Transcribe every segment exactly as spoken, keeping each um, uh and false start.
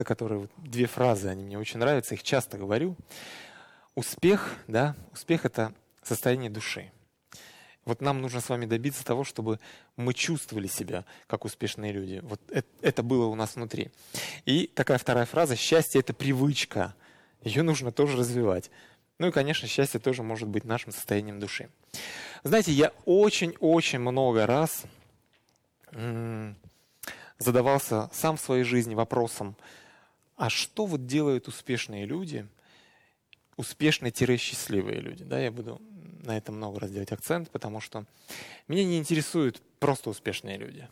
которые вот, две фразы, они мне очень нравятся, их часто говорю. Успех, да, успех – это состояние души. Вот нам нужно с вами добиться того, чтобы мы чувствовали себя как успешные люди. Вот это, это было у нас внутри. И такая вторая фраза – счастье – это привычка. Ее нужно тоже развивать. Ну и, конечно, счастье тоже может быть нашим состоянием души. Знаете, я очень-очень много раз м- задавался сам в своей жизни вопросом, а что вот делают успешные люди, успешные-счастливые люди? Да, я буду на это много раз делать акцент, потому что меня не интересуют просто успешные люди.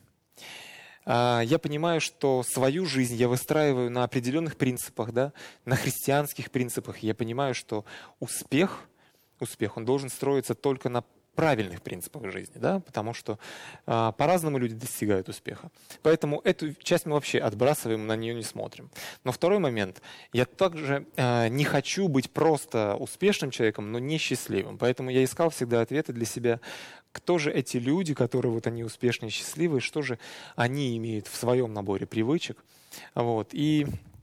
Я понимаю, что свою жизнь я выстраиваю на определенных принципах, да, на христианских принципах. Я понимаю, что успех, успех, он должен строиться только на правильных принципах жизни, да, потому что а, по-разному люди достигают успеха. Поэтому эту часть мы вообще отбрасываем, на нее не смотрим. Но второй момент. Я также а, не хочу быть просто успешным человеком, но не счастливым. Поэтому я искал всегда ответы для себя, кто же эти люди, которые вот они успешные и счастливые, что же они имеют в своем наборе привычек. Вот. И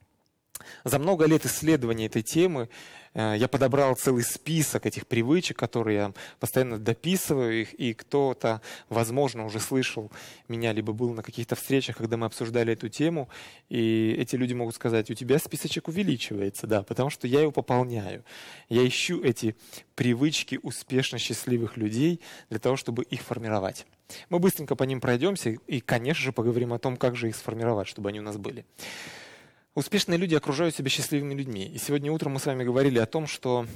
за много лет исследований этой темы я подобрал целый список этих привычек, которые я постоянно дописываю их, и кто-то, возможно, уже слышал меня, либо был на каких-то встречах, когда мы обсуждали эту тему, и эти люди могут сказать, у тебя списочек увеличивается, да, потому что я его пополняю. Я ищу эти привычки успешно счастливых людей для того, чтобы их формировать. Мы быстренько по ним пройдемся и, конечно же, поговорим о том, как же их сформировать, чтобы они у нас были. Успешные люди окружают себя счастливыми людьми. И сегодня утром мы с вами говорили о том, что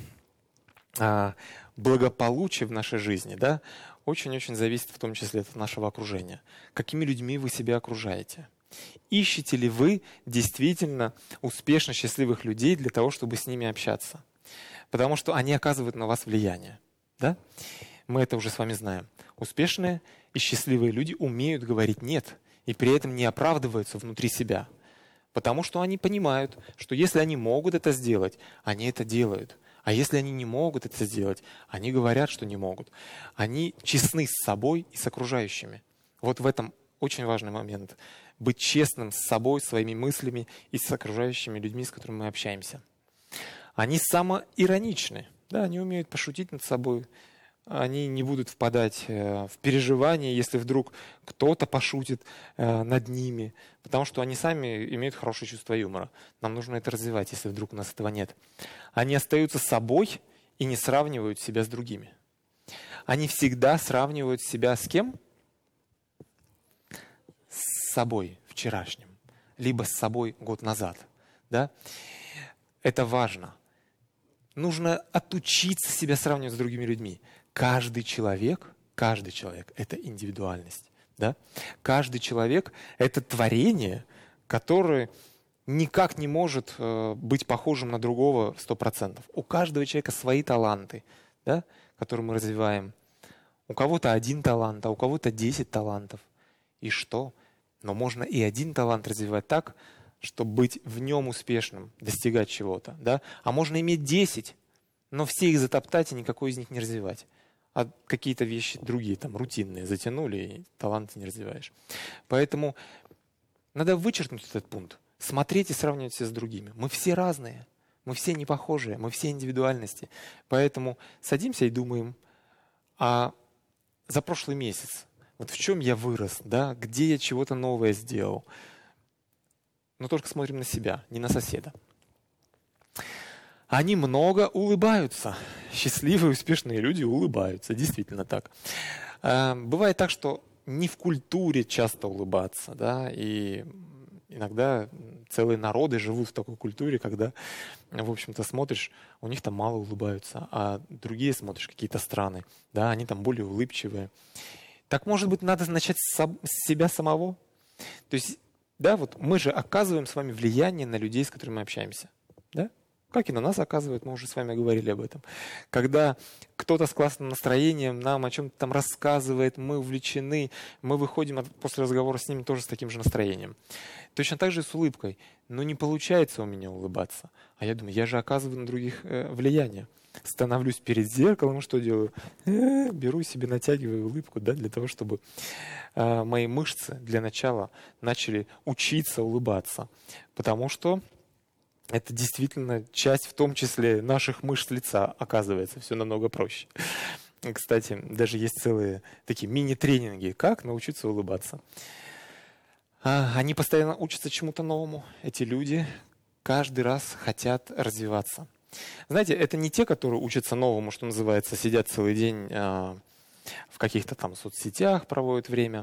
а, благополучие в нашей жизни, да, очень-очень зависит в том числе от нашего окружения. Какими людьми вы себя окружаете? Ищете ли вы действительно успешно счастливых людей для того, чтобы с ними общаться? Потому что они оказывают на вас влияние. Да? Мы это уже с вами знаем. Успешные и счастливые люди умеют говорить «нет» и при этом не оправдываются внутри себя. Потому что они понимают, что если они могут это сделать, они это делают. А если они не могут это сделать, они говорят, что не могут. Они честны с собой и с окружающими. Вот в этом очень важный момент. Быть честным с собой, своими мыслями и с окружающими людьми, с которыми мы общаемся. Они самоироничны. Да, они умеют пошутить над собой. Они не будут впадать в переживания, если вдруг кто-то пошутит над ними, потому что они сами имеют хорошее чувство юмора. Нам нужно это развивать, если вдруг у нас этого нет. Они остаются собой и не сравнивают себя с другими. Они всегда сравнивают себя с кем? С собой вчерашним, либо с собой год назад. Да? Это важно. Нужно отучиться себя сравнивать с другими людьми. Каждый человек, каждый человек – это индивидуальность. Да? Каждый человек – это творение, которое никак не может э, быть похожим на другого в сто процентов. У каждого человека свои таланты, да, которые мы развиваем. У кого-то один талант, а у кого-то десять талантов. И что? Но можно и один талант развивать так, чтобы быть в нем успешным, достигать чего-то. Да? А можно иметь десять, но все их затоптать и никакой из них не развивать. А какие-то вещи другие, там, рутинные, затянули, и таланты не развиваешь. Поэтому надо вычеркнуть этот пункт. Смотреть и сравнивать себя с другими. Мы все разные, мы все не похожие, мы все индивидуальности. Поэтому садимся и думаем, а за прошлый месяц, вот в чем я вырос, да, где я чего-то новое сделал. Но только смотрим на себя, не на соседа. Они много улыбаются. Счастливые, успешные люди улыбаются. Действительно так. Бывает так, что не в культуре часто улыбаться. Да? И иногда целые народы живут в такой культуре, когда, в общем-то, смотришь, у них там мало улыбаются, а другие смотришь, какие-то страны, да, они там более улыбчивые. Так, может быть, надо начать с себя самого? То есть, да, вот мы же оказываем с вами влияние на людей, с которыми мы общаемся. Да? Как и на нас оказывают, мы уже с вами говорили об этом. Когда кто-то с классным настроением нам о чем-то там рассказывает, мы увлечены, мы выходим от, после разговора с ним тоже с таким же настроением. Точно так же и с улыбкой. Но не получается у меня улыбаться. А я думаю, я же оказываю на других э, влияние. Становлюсь перед зеркалом, и что делаю? Э, беру себе, натягиваю улыбку, да, для того, чтобы э, мои мышцы для начала начали учиться улыбаться. Потому что это действительно часть, в том числе, наших мышц лица, оказывается, все намного проще. Кстати, даже есть целые такие мини-тренинги, как научиться улыбаться. Они постоянно учатся чему-то новому. Эти люди каждый раз хотят развиваться. Знаете, это не те, которые учатся новому, что называется, сидят целый день в каких-то там соцсетях, проводят время.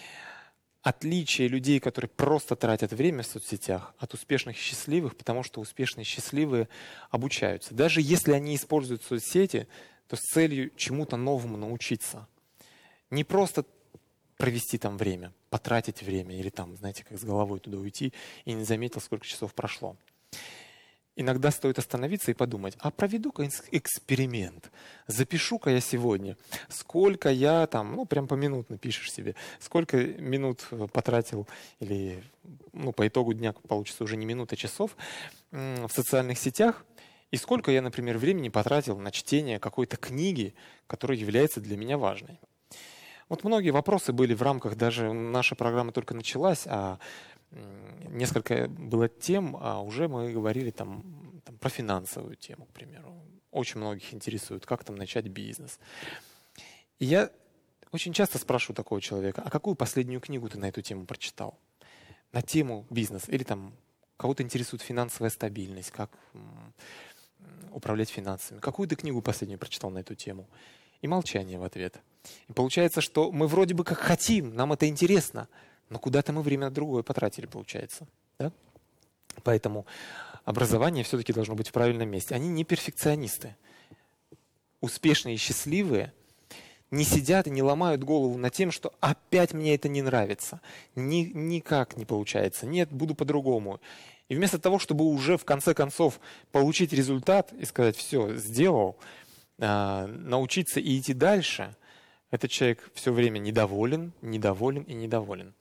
Отличие людей, которые просто тратят время в соцсетях, от успешных и счастливых, потому что успешные и счастливые обучаются. Даже если они используют соцсети, то с целью чему-то новому научиться. Не просто провести там время, потратить время, или там, знаете, как с головой туда уйти, и не заметил, сколько часов прошло. Иногда стоит остановиться и подумать, а проведу-ка эксперимент. Запишу-ка я сегодня, сколько я там, ну прям поминутно пишешь себе, сколько минут потратил, или ну, по итогу дня получится уже не минута, а часов в социальных сетях, и сколько я, например, времени потратил на чтение какой-то книги, которая является для меня важной. Вот многие вопросы были в рамках, даже наша программа только началась, а несколько было тем, а уже мы говорили там, там про финансовую тему, к примеру. Очень многих интересует, как там начать бизнес. И я очень часто спрашиваю такого человека, а какую последнюю книгу ты на эту тему прочитал? На тему бизнес. Или там кого-то интересует финансовая стабильность, как м, управлять финансами. Какую ты книгу последнюю прочитал на эту тему? И молчание в ответ. И получается, что мы вроде бы как хотим, нам это интересно, но куда-то мы время другое потратили, получается. Да? Поэтому образование все-таки должно быть в правильном месте. Они не перфекционисты. Успешные и счастливые не сидят и не ломают голову над тем, что опять мне это не нравится. Ни, никак не получается. Нет, буду по-другому. И вместо того, чтобы уже в конце концов получить результат и сказать, все, сделал, э, научиться и идти дальше, этот человек все время недоволен, недоволен и недоволен.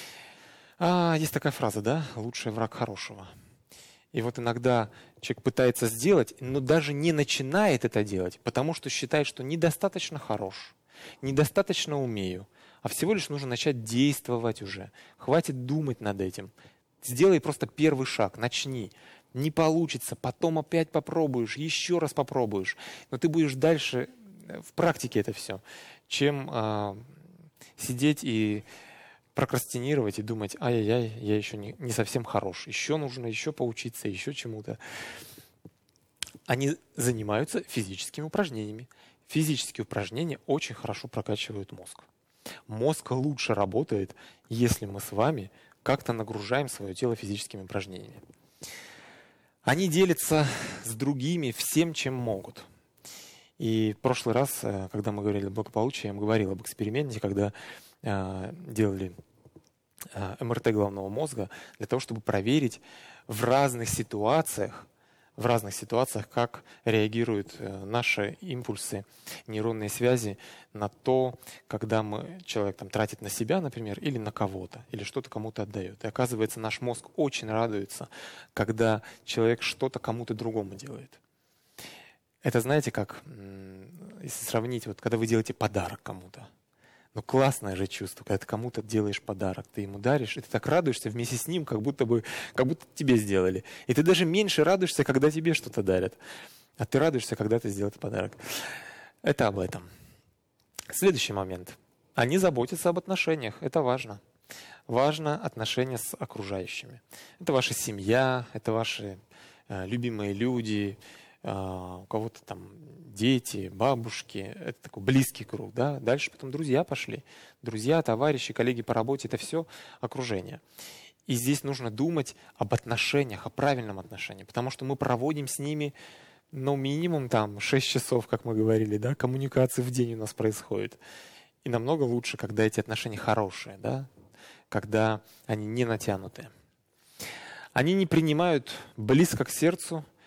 А, есть такая фраза, да? Лучший враг хорошего. И вот иногда человек пытается сделать, но даже не начинает это делать, потому что считает, что недостаточно хорош, недостаточно умею, а всего лишь нужно начать действовать уже. Хватит думать над этим. Сделай просто первый шаг, начни. Не получится, потом опять попробуешь, еще раз попробуешь. Но ты будешь дальше в практике это все, чем э, сидеть и прокрастинировать и думать, ай-яй-яй, я еще не, не совсем хорош, еще нужно еще поучиться, еще чему-то. Они занимаются физическими упражнениями. Физические упражнения очень хорошо прокачивают мозг. Мозг лучше работает, если мы с вами как-то нагружаем свое тело физическими упражнениями. Они делятся с другими всем, чем могут. И в прошлый раз, когда мы говорили о благополучии, я вам говорил об эксперименте, когда э, делали э, эм эр тэ головного мозга для того, чтобы проверить в разных ситуациях, в разных ситуациях, как реагируют э, наши импульсы, нейронные связи на то, когда мы, человек там, тратит на себя, например, или на кого-то, или что-то кому-то отдает. И оказывается, наш мозг очень радуется, когда человек что-то кому-то другому делает. Это, знаете, как, если сравнить, вот, когда вы делаете подарок кому-то. Ну, классное же чувство, когда ты кому-то делаешь подарок, ты ему даришь, и ты так радуешься вместе с ним, как будто бы, как будто тебе сделали. И ты даже меньше радуешься, когда тебе что-то дарят. А ты радуешься, когда ты сделал подарок. Это об этом. Следующий момент. Они заботятся об отношениях. Это важно. Важно отношения с окружающими. Это ваша семья, это ваши э, любимые люди, у кого-то там дети, бабушки, это такой близкий круг, да, дальше потом друзья пошли, друзья, товарищи, коллеги по работе, это все окружение. И здесь нужно думать об отношениях, о правильном отношении, потому что мы проводим с ними, ну, минимум там шесть часов, как мы говорили, да, коммуникации в день у нас происходит. И намного лучше, когда эти отношения хорошие, да, когда они не натянутые. Они не принимают близко к сердцу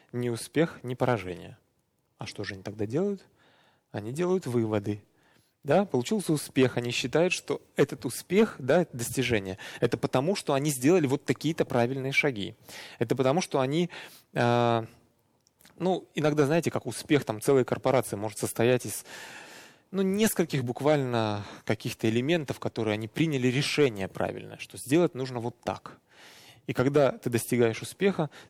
ни успех, ни поражение. А что же они тогда делают? Они делают выводы. Да, получился успех. Они считают, что этот успех, да, это достижение, это потому, что они сделали вот такие-то правильные шаги. Это потому, что они, э, ну, иногда, знаете, как успех там целой корпорации может состоять из, ну, нескольких буквально каких-то элементов, которые они приняли решение правильное, что сделать нужно вот так. И когда ты достигаешь успеха,